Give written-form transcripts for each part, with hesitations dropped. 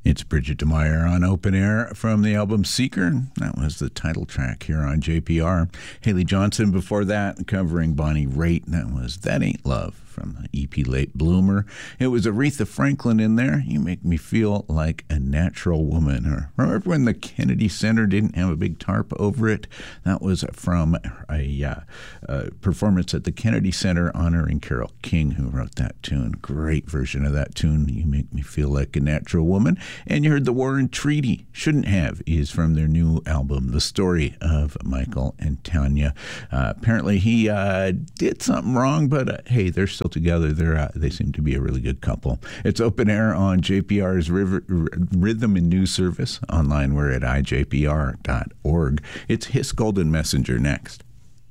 It's Bridget DeMeyer on Open Air from the album Seeker. That was the title track here on JPR. Haley Johnson before that, covering Bonnie Raitt. That was That Ain't Love from the EP Late Bloomer. It was Aretha Franklin in there. You Make Me Feel Like a Natural Woman. Or remember when the Kennedy Center didn't have a big tarp over it? That was from a performance at the Kennedy Center honoring Carole King, who wrote that tune. Great version of that tune, You Make Me Feel Like a Natural Woman. And you heard The War and Treaty, Shouldn't Have, is from their new album, The Story of Michael and Tanya. Apparently he did something wrong, but hey, they're still together. They seem to be a really good couple. It's Open Air on JPR's Rhythm and News Service. Online, we're at ijpr.org. It's Hiss Golden Messenger next.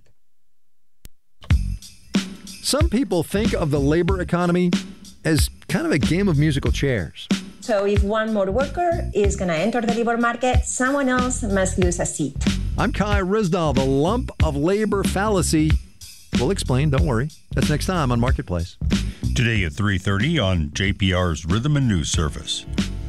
Some people think of the labor economy as kind of a game of musical chairs. So if one more worker is going to enter the labor market, someone else must lose a seat. I'm Kai Ryssdal. The lump of labor fallacy. We'll explain, don't worry. That's next time on Marketplace. Today at 3:30 on JPR's Rhythm and News Service.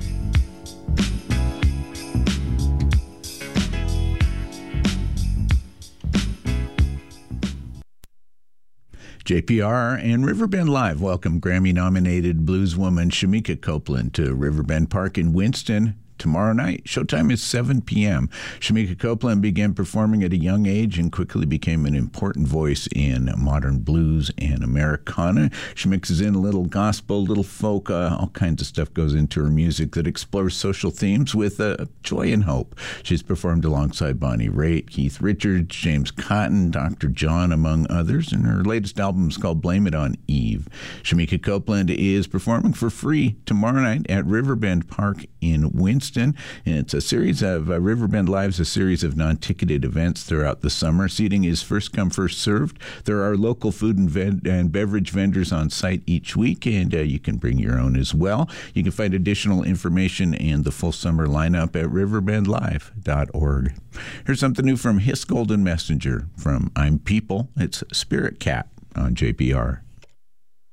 JPR and Riverbend Live welcome Grammy-nominated blueswoman Shemekia Copeland to Riverbend Park in Winston tomorrow night. Showtime is 7 p.m. Shemekia Copeland began performing at a young age and quickly became an important voice in modern blues and Americana. She mixes in a little gospel, little folk, all kinds of stuff goes into her music that explores social themes with joy and hope. She's performed alongside Bonnie Raitt, Keith Richards, James Cotton, Dr. John, among others, and her latest album is called Blame It on Eve. Shemekia Copeland is performing for free tomorrow night at Riverbend Park in Winston. And it's a series of Riverbend Live's a series of non-ticketed events throughout the summer. Seating is first come, first served. There are local food and beverage vendors on site each week, and you can bring your own as well. You can find additional information and the full summer lineup at riverbendlive.org. Here's something new from Hiss Golden Messenger from I'm People. It's Spirit Cat on JPR.